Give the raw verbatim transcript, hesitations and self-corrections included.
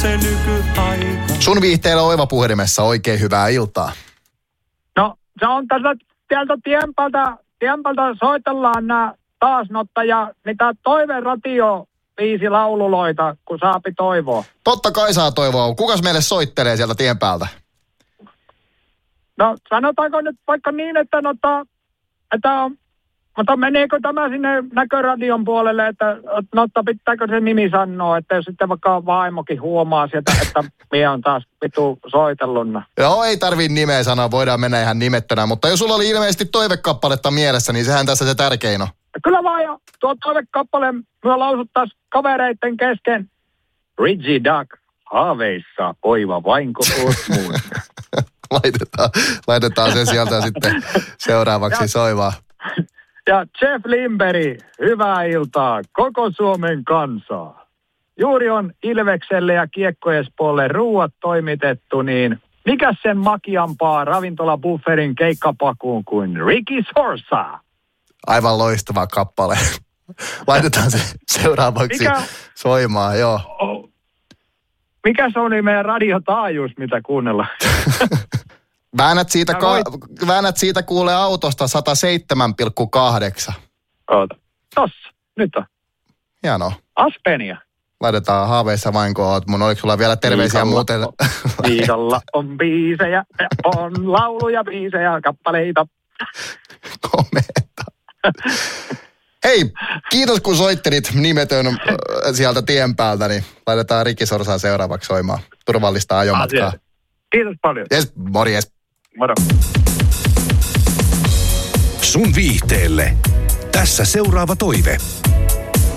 se nykyaika. Sun viihteellä Oiva puhelimessa oikein hyvää iltaa. No, se on tässä sieltä tienpältä, tienpältä soitellaan nää taasnotta ja niitä toiveradio viisi laululoita, kun saapi toivoa. Totta kai saa toivoa. Kukas meille soittelee sieltä tien päältä? No, sanotaanko nyt vaikka niin, että nota, että mutta meneekö tämä sinne näköradion puolelle, että notta pitääkö se nimi sanoa, että jos sitten vaikka vaimokin huomaa sieltä, että minä on taas vitu soitelluna. Joo, ei tarvii nimeä sanoa, voidaan mennä ihan nimettönä, mutta jos sulla oli ilmeisesti toivekappaletta mielessä, niin sehän tässä se tärkein on. Kyllä vaan, ja tuo toivekappaleen myö lausuttaisiin kavereiden kesken. Ridgy Duck, haaveissa, Oiva vainko oot muun. laitetaan, laitetaan se sieltä sitten seuraavaksi soimaan. Ja Jeff Lindberg, hyvää iltaa koko Suomen kansaa. Juuri on Ilvekselle ja Kiekko Espoolle ruuat toimitettu, niin mikä sen makiampaa ravintolabufferin keikkapakuun kuin Ricky Sorsa? Aivan loistava kappale. Laitetaan se seuraavaksi mikä, soimaan, joo. Oh, mikä se on meidän radiotaajuus, mitä kuunnellaan? Väännät siitä, ka- väännät siitä kuule autosta sata seitsemän pilkku kahdeksan. Oota. Tossa. Nyt on. Hienoa. Aspenia. Laitetaan haaveissa vain kun oot mun. Oliko sulla vielä terveisiä Viikolla muuten? On, viikolla on biisejä, on lauluja, biisejä, kappaleita. Komeeta. Hei, kiitos kun soittelit nimetön äh, sieltä tien päältä, niin laitetaan Ricky Sorsaa seuraavaksi soimaan. Turvallista ajomatkaa. Asia. Kiitos paljon. Jes, morjes. Moro. Sun viihteelle. Tässä seuraava toive.